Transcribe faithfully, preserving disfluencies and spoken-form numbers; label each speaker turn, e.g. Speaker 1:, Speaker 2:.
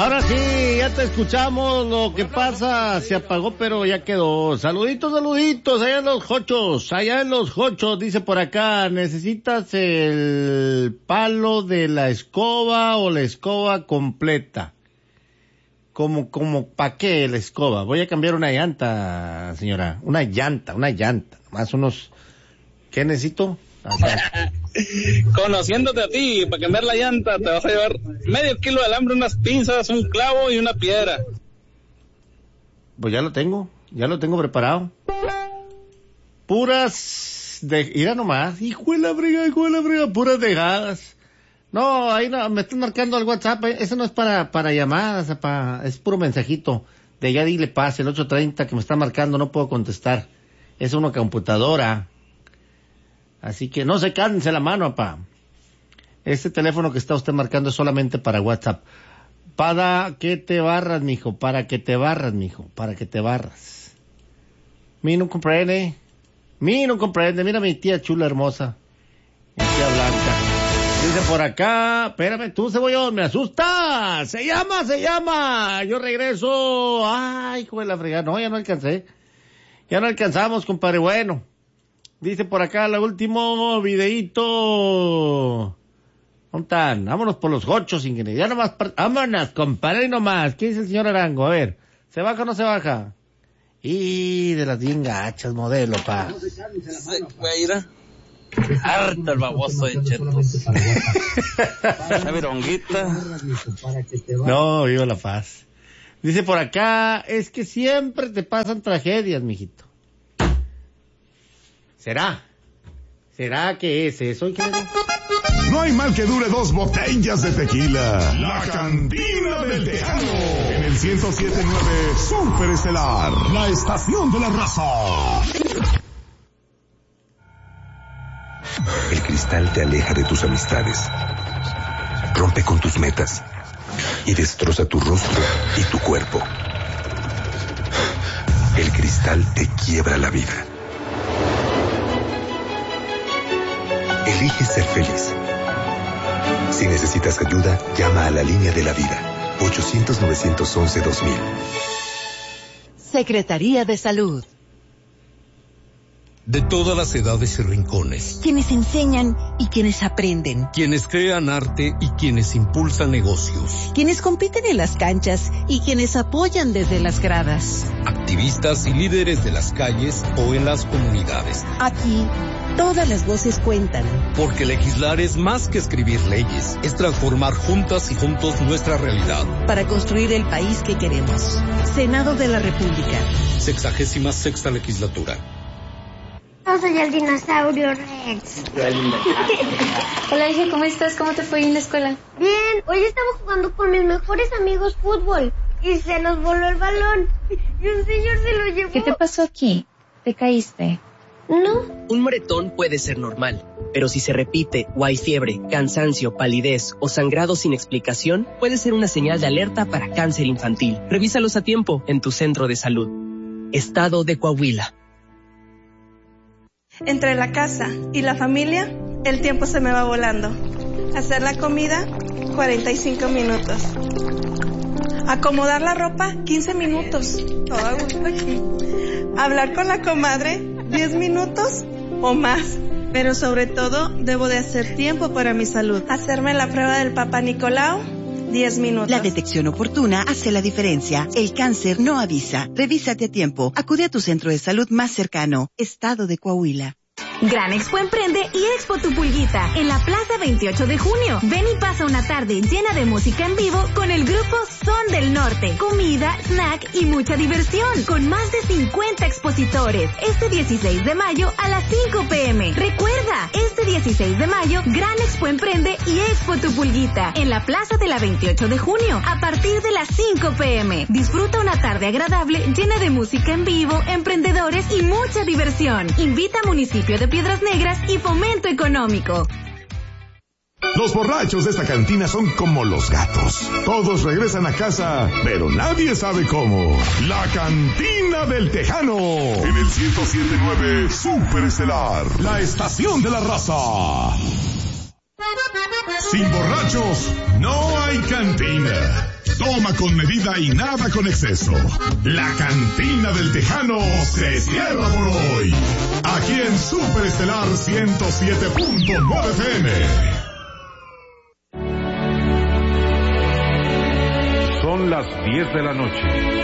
Speaker 1: Ahora sí, ya te escuchamos. Lo que pasa, se apagó, pero ya quedó. Saluditos, saluditos, allá en los jochos, allá en los jochos, dice por acá, ¿necesitas el palo de la escoba o la escoba completa? Como, como, ¿pa' qué la escoba? Voy a cambiar una llanta, señora, una llanta, una llanta, más unos, ¿qué necesito?
Speaker 2: Conociéndote a ti, para cambiar la llanta te vas a llevar medio kilo de alambre, unas pinzas, un clavo y una piedra.
Speaker 1: Pues ya lo tengo, ya lo tengo preparado. Puras de, mira nomás, hijo de la brega, hijo de la brega, puras dejadas. No, ahí no, me están marcando al WhatsApp, eh, eso no es para, para llamadas, para, es puro mensajito. De allá dile pase, el ocho treinta que me está marcando, no puedo contestar. Es una computadora. Así que no se canse la mano, papá. Este teléfono que está usted marcando es solamente para WhatsApp. Para que te barras, mijo, para que te barras, mijo, para que te barras. Mi no comprende, mi no comprende, mira mi tía chula hermosa, mi tía blanca. Dice por acá, espérame tú, cebollón, me asusta, se llama, se llama, yo regreso. Ay, hijo de la fregada, no, ya no alcancé, ya no alcanzamos, compadre, bueno. Dice por acá el último videíto. ¿Dónde están? Vámonos por los ocho, sin que ya nomás, vámonos, compadre, nomás. ¿Qué dice el señor Arango? A ver, ¿se baja o no se baja? Y de las bien gachas, modelo, pa.
Speaker 2: Se puede ir a... harta el baboso de chetos. La vironguita.
Speaker 1: No, viva la paz. Dice por acá, es que siempre te pasan tragedias, mijito. ¿Será? ¿Será que es eso?
Speaker 3: No hay mal que dure dos botellas de tequila. La Cantina del Tejano. En el ciento siete punto nueve Super Estelar. La estación de la raza.
Speaker 4: El cristal te aleja de tus amistades. Rompe con tus metas. Y destroza tu rostro y tu cuerpo. El cristal te quiebra la vida. Elige ser feliz. Si necesitas ayuda, llama a la línea de la vida. ochocientos, novecientos once, dos mil.
Speaker 5: Secretaría de Salud.
Speaker 6: De todas las edades y rincones.
Speaker 5: Quienes enseñan y quienes aprenden.
Speaker 6: Quienes crean arte y quienes impulsan negocios.
Speaker 5: Quienes compiten en las canchas y quienes apoyan desde las gradas.
Speaker 6: Activistas y líderes de las calles o en las comunidades.
Speaker 5: Aquí, todas las voces cuentan.
Speaker 6: Porque legislar es más que escribir leyes. Es transformar juntas y juntos nuestra realidad.
Speaker 5: Para construir el país que queremos. Senado de la República.
Speaker 6: Sexagésima sexta legislatura.
Speaker 7: Yo soy el dinosaurio Rex.
Speaker 8: Hola, hija, ¿cómo estás? ¿Cómo te fue en la escuela?
Speaker 7: Bien, hoy estaba jugando con mis mejores amigos fútbol y se nos voló el balón y un señor se lo llevó.
Speaker 8: ¿Qué te pasó aquí? ¿Te caíste?
Speaker 7: No.
Speaker 9: Un moretón puede ser normal, pero si se repite o hay fiebre, cansancio, palidez o sangrado sin explicación, puede ser una señal de alerta para cáncer infantil. Revísalos a tiempo en tu centro de salud. Estado de Coahuila.
Speaker 10: Entre la casa y la familia, el tiempo se me va volando. Hacer la comida, cuarenta y cinco minutos. Acomodar la ropa, quince minutos. Todo a gusto aquí. Hablar con la comadre, diez minutos o más. Pero sobre todo, debo de hacer tiempo para mi salud. Hacerme la prueba del Papá Nicolau, diez minutos.
Speaker 5: La detección oportuna hace la diferencia. El cáncer no avisa. Revísate a tiempo. Acude a tu centro de salud más cercano. Estado de Coahuila.
Speaker 11: Gran Expo Emprende y Expo Tu Pulguita en la Plaza veintiocho de junio. Ven y pasa una tarde llena de música en vivo con el grupo Son del Norte. Comida, snack y mucha diversión con más de cincuenta expositores. Este dieciséis de mayo a las cinco pe eme. Recuerda, este dieciséis de mayo, Gran Expo Emprende y Expo Tu Pulguita en la Plaza de la veintiocho de junio a partir de las cinco pe eme. Disfruta una tarde agradable llena de música en vivo, emprendedores y mucha diversión. Invita a Municipio de Piedras Negras y Fomento Económico.
Speaker 3: Los borrachos de esta cantina son como los gatos. Todos regresan a casa, pero nadie sabe cómo. La Cantina del Tejano. En el ciento siete punto nueve Super Estelar. La estación de la raza. Sin borrachos, no hay cantina. Toma con medida y nada con exceso. La Cantina del Tejano se cierra por hoy. Aquí en Super Estelar ciento siete punto nueve F M.
Speaker 12: Son las diez de la noche.